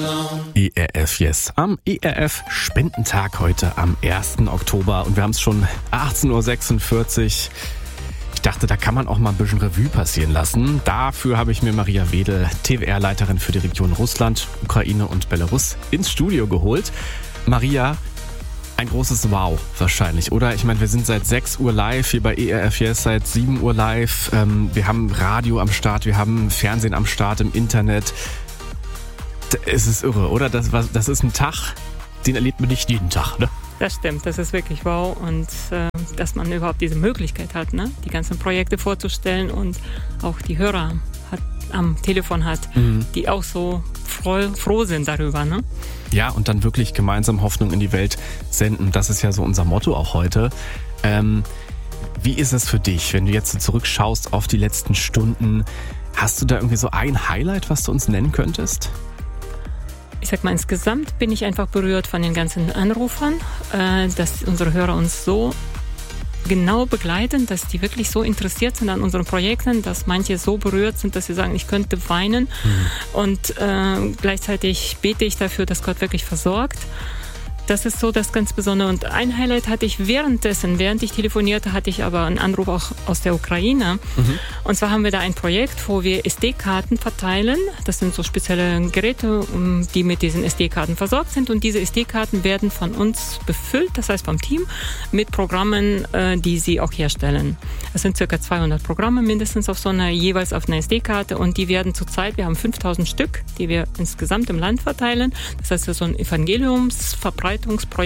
ERF Yes. Am ERF Spendentag heute am 1. Oktober und wir haben es schon 18.46 Uhr. Ich dachte, da kann man auch mal ein bisschen Revue passieren lassen. Dafür habe ich mir Maria Wedel, TWR-Leiterin für die Region Russland, Ukraine und Belarus, ins Studio geholt. Maria, ein großes Wow wahrscheinlich, oder? Ich meine, wir sind seit 6 Uhr live hier bei ERF Yes, seit 7 Uhr live. Wir haben Radio am Start, wir haben Fernsehen am Start, im Internet. Es ist irre, oder? Das ist ein Tag, den erlebt man nicht jeden Tag, ne? Das stimmt, das ist wirklich wow. Und dass man überhaupt diese Möglichkeit hat, ne? Die ganzen Projekte vorzustellen und auch die Hörer am Telefon hat, die auch so froh sind darüber, ne? Ja, und dann wirklich gemeinsam Hoffnung in die Welt senden. Das ist ja so unser Motto auch heute. Wie ist es für dich, wenn du jetzt so zurückschaust auf die letzten Stunden? Hast du da irgendwie so ein Highlight, was du uns nennen könntest? Ich sag mal, insgesamt bin ich einfach berührt von den ganzen Anrufern, dass unsere Hörer uns so genau begleiten, dass die wirklich so interessiert sind an unseren Projekten, dass manche so berührt sind, dass sie sagen, ich könnte weinen. Und gleichzeitig bete ich dafür, dass Gott wirklich versorgt. Das ist so das ganz Besondere. Und ein Highlight hatte ich während ich telefonierte, hatte ich aber einen Anruf auch aus der Ukraine. Und zwar haben wir da ein Projekt, wo wir SD-Karten verteilen. Das sind so spezielle Geräte, die mit diesen SD-Karten versorgt sind. Und diese SD-Karten werden von uns befüllt, das heißt vom Team, mit Programmen, die sie auch herstellen. Es sind ca. 200 Programme mindestens jeweils auf einer SD-Karte. Und die werden zurzeit, wir haben 5000 Stück, die wir insgesamt im Land verteilen. Das heißt, das ist so ein Evangeliumsverbreitungsprojekt.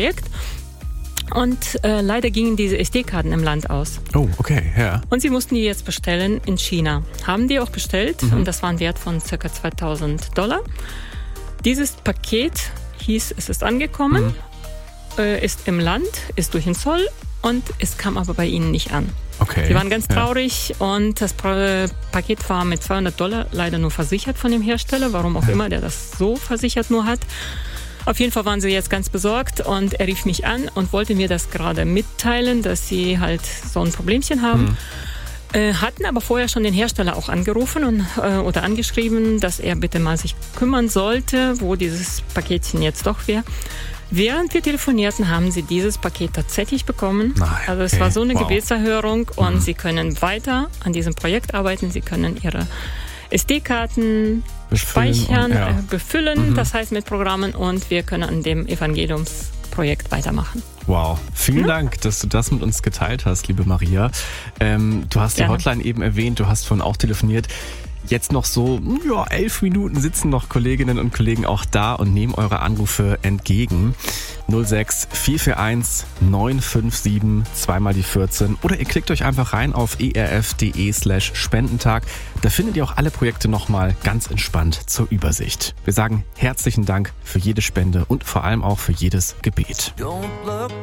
Und leider gingen diese SD-Karten im Land aus. Oh, okay, ja. Und sie mussten die jetzt bestellen in China. Haben die auch bestellt und das war ein Wert von ca. $2.000. Dieses Paket hieß, es ist angekommen, ist im Land, ist durch den Zoll und es kam aber bei ihnen nicht an. Okay. Sie waren ganz traurig und das Paket war mit $200 leider nur versichert von dem Hersteller, warum auch immer der das so versichert nur hat. Auf jeden Fall waren sie jetzt ganz besorgt und er rief mich an und wollte mir das gerade mitteilen, dass sie halt so ein Problemchen haben. Hatten aber vorher schon den Hersteller auch angerufen oder angeschrieben, dass er bitte mal sich kümmern sollte, wo dieses Paketchen jetzt doch wäre. Während wir telefonierten, haben sie dieses Paket tatsächlich bekommen. Nein, also es war so eine Gebetserhörung und sie können weiter an diesem Projekt arbeiten. Sie können ihre SD-Karten speichern, befüllen, das heißt mit Programmen, und wir können an dem Evangeliumsprojekt weitermachen. Wow, vielen Dank, dass du das mit uns geteilt hast, liebe Maria. Du hast die Hotline eben erwähnt, du hast vorhin auch telefoniert. Jetzt noch so 11 Minuten sitzen noch Kolleginnen und Kollegen auch da und nehmen eure Anrufe entgegen. 06 441 957 2 × 14 oder ihr klickt euch einfach rein auf erf.de/Spendentag. Da findet ihr auch alle Projekte nochmal ganz entspannt zur Übersicht. Wir sagen herzlichen Dank für jede Spende und vor allem auch für jedes Gebet.